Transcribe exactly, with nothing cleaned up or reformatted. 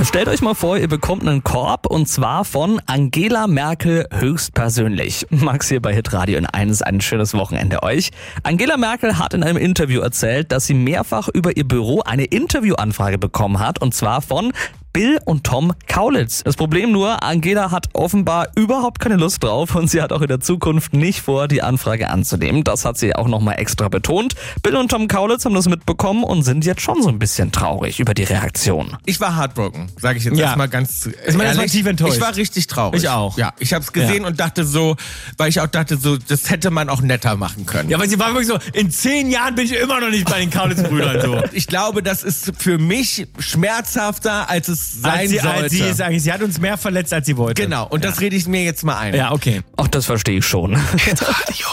Stellt euch mal vor, ihr bekommt einen Korb und zwar von Angela Merkel höchstpersönlich. Max hier bei Hitradio in eins, ein schönes Wochenende euch. Angela Merkel hat in einem Interview erzählt, dass sie mehrfach über ihr Büro eine Interviewanfrage bekommen hat und zwar von Bill und Tom Kaulitz. Das Problem nur, Angela hat offenbar überhaupt keine Lust drauf und sie hat auch in der Zukunft nicht vor, die Anfrage anzunehmen. Das hat sie auch nochmal extra betont. Bill und Tom Kaulitz haben das mitbekommen und sind jetzt schon so ein bisschen traurig über die Reaktion. Ich war heartbroken, sage ich jetzt Ja. erstmal ganz Ich meine, das war ehrlich. tief enttäuscht. Ich war richtig traurig. Ich auch. Ja, ich habe es gesehen Ja. und dachte so, weil ich auch dachte so, das hätte man auch netter machen können. Ja, weil sie war wirklich so, in zehn Jahren bin ich immer noch nicht bei den Kaulitz-Brüdern so. Ich glaube, das ist für mich schmerzhafter, als es sein Als sie, sollte. als sie, ist eigentlich, sie hat uns mehr verletzt, als sie wollte. Genau, und das rede ich mir jetzt mal ein. Ja, okay. Auch das verstehe ich schon. Hitradio.